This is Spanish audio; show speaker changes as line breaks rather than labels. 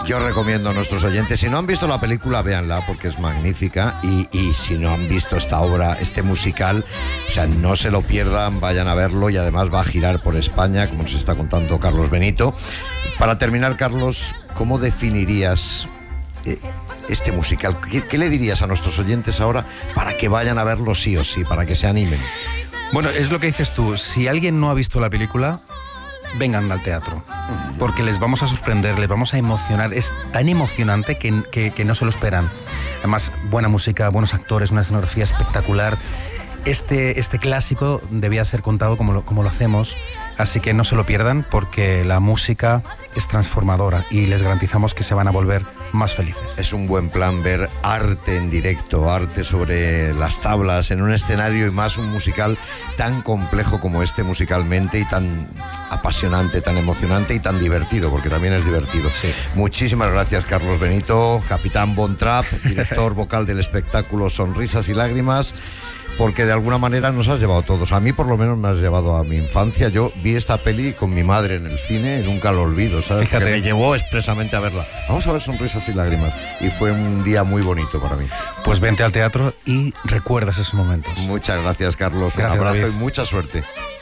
Yo recomiendo a nuestros oyentes, si no han visto la película, véanla porque es magnífica, y si no han visto esta obra, este musical, o sea, no se lo pierdan, vayan a verlo, y además va a girar por España, como nos está contando Carlos Benito. Para terminar, Carlos, ¿cómo definirías este musical? ¿Qué le dirías a nuestros oyentes ahora para que vayan a verlo sí o sí, para que se animen?
Bueno, es lo que dices tú, si alguien no ha visto la película, vengan al teatro, porque les vamos a sorprender, les vamos a emocionar. Es tan emocionante que no se lo esperan. Además, buena música, buenos actores, una escenografía espectacular. Este clásico debía ser contado como lo hacemos, así que no se lo pierdan, porque la música es transformadora y les garantizamos que se van a volver más felices.
Es un buen plan ver arte en directo, arte sobre las tablas, en un escenario, y más un musical tan complejo como este musicalmente, y tan apasionante, tan emocionante y tan divertido, porque también es divertido.
Sí.
Muchísimas gracias, Carlos Benito, capitán Von Trapp, director vocal del espectáculo Sonrisas y Lágrimas, porque de alguna manera nos has llevado a todos. A mí por lo menos me has llevado a mi infancia. Yo vi esta peli con mi madre en el cine y nunca lo olvido, ¿sabes?
Fíjate.
Que me llevó expresamente a verla. Vamos a ver Sonrisas y Lágrimas. Y fue un día muy bonito para mí.
Pues vente al teatro y recuerdas esos momentos.
Muchas gracias, Carlos.
Gracias,
Un abrazo,
David.
y mucha suerte.